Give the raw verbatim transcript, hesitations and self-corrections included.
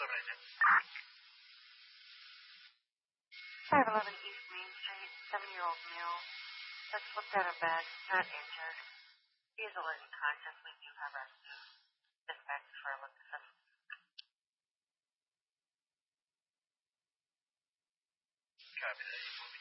five eleven East Main Street, seven-year-old male. That's slipped out of bed, not injured. He is alert and conscious. We do have our dispatch for a look at some. Copy that.